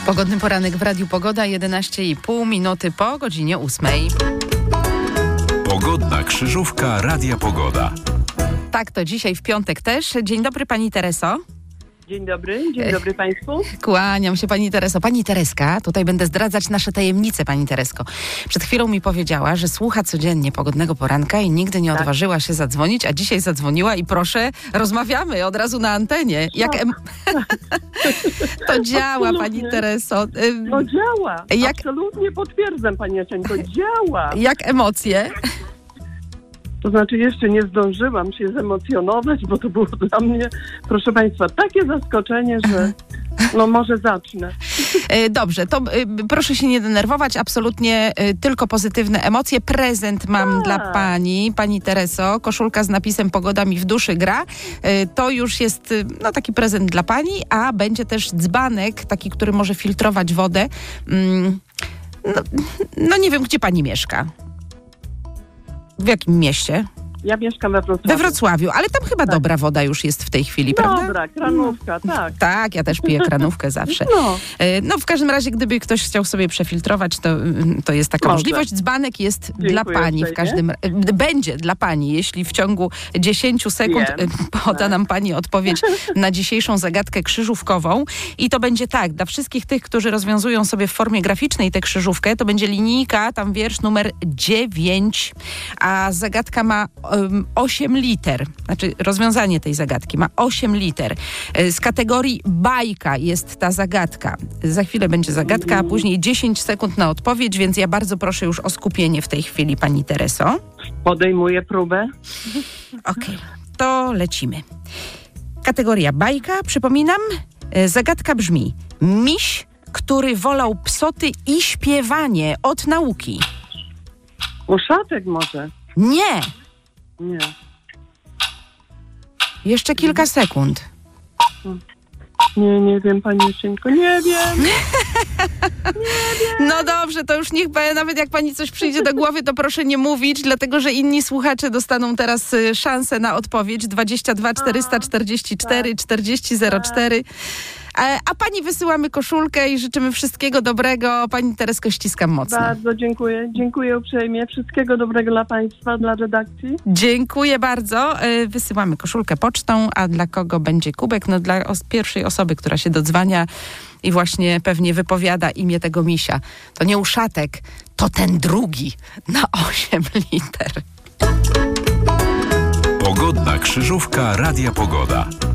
Pogodny poranek w Radiu Pogoda, 11,5 minuty po godzinie 8. Pogodna krzyżówka Radia Pogoda. Tak, to dzisiaj w piątek też. Dzień dobry pani Tereso. Dzień dobry Państwu. Kłaniam się pani Tereso. Pani Tereska, tutaj będę zdradzać nasze tajemnice, pani Teresko. Przed chwilą mi powiedziała, że słucha codziennie Pogodnego Poranka i nigdy nie odważyła się zadzwonić, a dzisiaj zadzwoniła i proszę, rozmawiamy od razu na antenie. To działa, pani Tereso. No działa. Absolutnie potwierdzam, pani Jaczenko, działa. Jak emocje? To znaczy jeszcze nie zdążyłam się zemocjonować, bo to było dla mnie, proszę Państwa, takie zaskoczenie, że no może zacznę. Dobrze, to proszę się nie denerwować, absolutnie tylko pozytywne emocje. Prezent mam dla pani Tereso, koszulka z napisem Pogoda mi w duszy gra. To już jest taki prezent dla pani, a będzie też dzbanek, taki, który może filtrować wodę. No nie wiem, gdzie pani mieszka. W jakim mieście? Ja mieszkam we Wrocławiu. We Wrocławiu, ale tam chyba dobra woda już jest w tej chwili, prawda? Dobra, kranówka, tak. Tak, ja też piję kranówkę zawsze. No w każdym razie, gdyby ktoś chciał sobie przefiltrować, to jest taka możliwość. Dzbanek jest dla pani w każdym razie. Będzie dla pani, jeśli w ciągu 10 sekund poda nam pani odpowiedź na dzisiejszą zagadkę krzyżówkową. I to będzie tak, dla wszystkich tych, którzy rozwiązują sobie w formie graficznej tę krzyżówkę, to będzie linijka, tam wiersz numer 9, a zagadka ma 8 liter, znaczy rozwiązanie tej zagadki ma 8 liter. Z kategorii bajka jest ta zagadka. Za chwilę będzie zagadka, a później 10 sekund na odpowiedź, więc ja bardzo proszę już o skupienie w tej chwili, pani Tereso. Podejmuję próbę. Okej, to lecimy. Kategoria bajka, przypominam, zagadka brzmi: miś, który wolał psoty i śpiewanie od nauki. Uszatek może? Nie. Nie. Jeszcze kilka sekund. Nie wiem, pani Jaczenko, nie wiem. No dobrze, to już niech nawet jak pani coś przyjdzie do głowy, to proszę nie mówić, dlatego że inni słuchacze dostaną teraz szansę na odpowiedź. 22 444 4004. A pani wysyłamy koszulkę i życzymy wszystkiego dobrego. Pani Teresko, ściskam mocno. Bardzo dziękuję. Dziękuję uprzejmie. Wszystkiego dobrego dla Państwa, dla redakcji. Dziękuję bardzo. Wysyłamy koszulkę pocztą, a dla kogo będzie kubek? No dla pierwszej osoby, która się dodzwania i właśnie pewnie wypowiada imię tego misia. To nie Uszatek, to ten drugi na 8 liter. Pogodna krzyżówka Radia Pogoda.